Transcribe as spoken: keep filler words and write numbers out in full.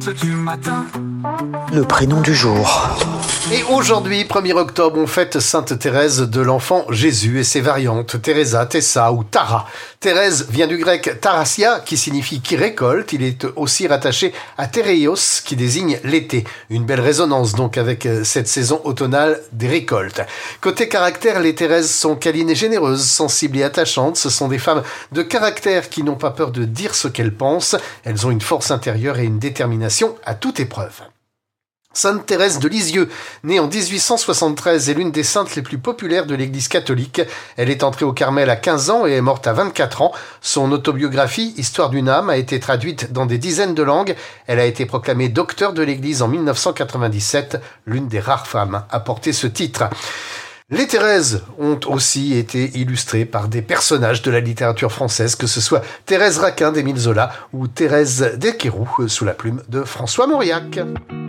contes du matin. Le prénom du jour. Et aujourd'hui, premier octobre, on fête Sainte Thérèse de l'Enfant Jésus et ses variantes, Teresa, Tessa ou Tara. Thérèse vient du grec Tarasia, qui signifie qui récolte. Il est aussi rattaché à Tereios, qui désigne l'été. Une belle résonance donc avec cette saison automnale des récoltes. Côté caractère, les Thérèses sont câlines et généreuses, sensibles et attachantes. Ce sont des femmes de caractère qui n'ont pas peur de dire ce qu'elles pensent. Elles ont une force intérieure et une détermination à toute épreuve. Sainte Thérèse de Lisieux, née en dix-huit cent soixante-treize, est l'une des saintes les plus populaires de l'Église catholique. Elle est entrée au Carmel à quinze ans et est morte à vingt-quatre ans. Son autobiographie, Histoire d'une âme, a été traduite dans des dizaines de langues. Elle a été proclamée docteur de l'Église en mille neuf cent quatre-vingt-dix-sept, l'une des rares femmes à porter ce titre. Les Thérèses ont aussi été illustrées par des personnages de la littérature française, que ce soit Thérèse Raquin d'Émile Zola ou Thérèse d'Esquerroux sous la plume de François Mauriac.